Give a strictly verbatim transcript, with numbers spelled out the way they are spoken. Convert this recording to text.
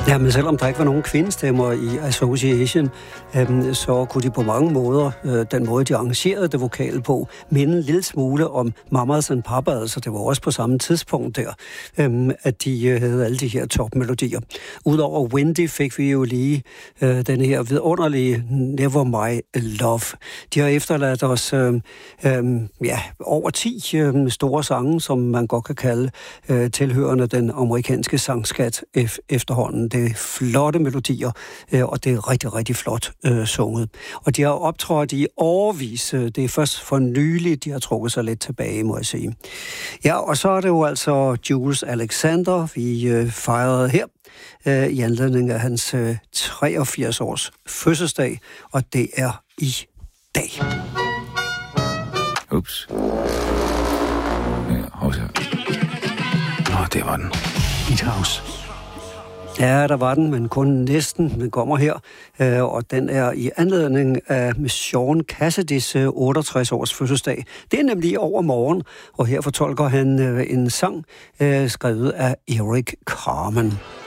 Ja, men selvom der ikke var nogen kvindestemmer i Association, øhm, så kunne de på mange måder, øh, den måde, de arrangerede det vokale på, minde en lille smule om Mamas and Papas, så det var også på samme tidspunkt der, øhm, at de øh, havde alle de her topmelodier. Udover Wendy fik vi jo lige øh, den her vidunderlige Never My Love. De har efterladt os øh, øh, ja, over ti øh, store sange, som man godt kan kalde øh, tilhørende den amerikanske sangskat ef- efterhånden. Det er flotte melodier, øh, og det er rigtig, rigtig flot øh, sunget. Og de har optrådt i årevis. Det er først for nylig, de har trukket sig lidt tilbage, må jeg sige. Ja, og så er det jo altså Jules Alexander, vi øh, fejrede her øh, i anledning af hans øh, treogfirs års fødselsdag, og det er i dag. Ups. Ja, hov så. Nå, det var den. Beat House. Ja, der var den, men kun næsten. Den kommer her, øh, og den er i anledning af Sean Cassidys øh, otteogtres års fødselsdag. Det er nemlig over morgen, og her fortolker han øh, en sang øh, skrevet af Eric Carmen.